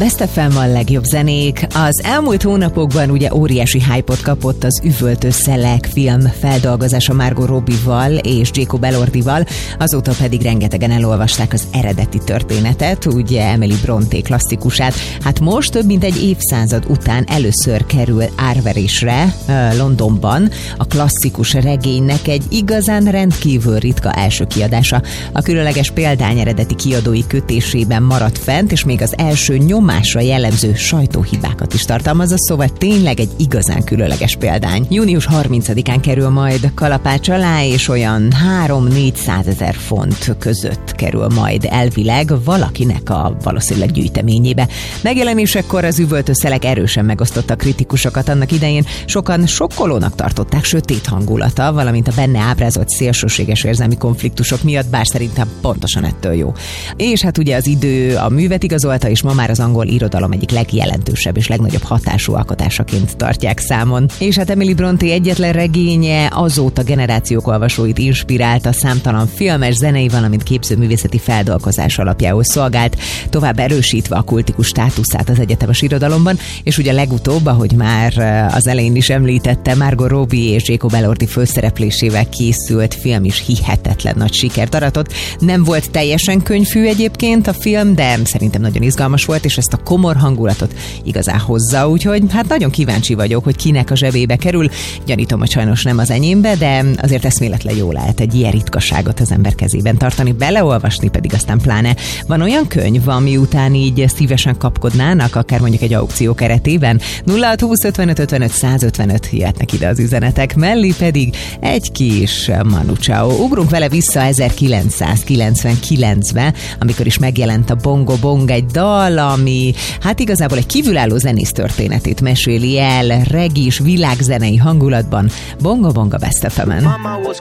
Best FM a legjobb zenék. Az elmúlt hónapokban ugye óriási hype-ot kapott az Üvöltő szelek film feldolgozása Margot Robbie-val és Jacob Elordival, azóta pedig rengetegen elolvasták az eredeti történetet, ugye Emily Brontë klasszikusát. Hát most több mint egy évszázad után először kerül árverésre Londonban a klasszikus regénynek egy igazán rendkívül ritka első kiadása. A különleges példány eredeti kiadói kötésében maradt fent, és még az első nyomásra jellemző sajtóhibákat is tartalmazza, szóval tényleg egy igazán különleges példány. Június 30-án kerül majd kalapács alá, és olyan 300-400 ezer font között kerül majd elvileg valakinek a valószínűleg gyűjteményébe. Megjelenésekor az Üvöltő szelek erősen megosztotta a kritikusokat annak idején, sokan sokkolónak tartották sötét hangulata, valamint a benne ábrázolt szélsőséges érzelmi konfliktusok miatt, bár szerintem pontosan ettől jó. És hát ugye az idő a művet igazolta, és ma már az angol irodalom egyik legjelentősebb és legnagyobb hatású alkotásaként tartják számon. És hát Emily Brontë egyetlen regénye azóta generációk olvasóit inspirálta, számtalan filmes, zenei, valamint képzőművészeti feldolgozás alapjául szolgált, tovább erősítve a kultikus státuszát az egyetemes irodalomban, és ugye legutóbb, ahogy már az elején is említette, Margot Robbie és Jacob Elordi főszereplésével készült film is hihetetlen nagy sikert aratott. Nem volt teljesen könyvfű egyébként a film, de szerintem nagyon izgalmas volt, és ezt a komor hangulatot igazán hozza, úgyhogy hát nagyon kíváncsi vagyok, hogy kinek a zsebébe kerül. Gyanítom, hogy sajnos nem az enyémbe, de azért eszméletlen jól lehet egy ilyen ritkaságot az ember kezében tartani, beleolvasni pedig aztán pláne. Van olyan könyv, ami után így szívesen kapkodnának, akár mondjuk egy aukció keretében? 0620 55 55 155 jöhetnek ide az üzenetek, mellé pedig egy kis Manu Chao. Ugrunk vele vissza 1999-ben, amikor is megjelent a Bongo Bong, egy dal, ami hát igazából egy kívülálló zenész történetét meséli el regis világzenei hangulatban. Bongo Bong a Best FM-en. Mama was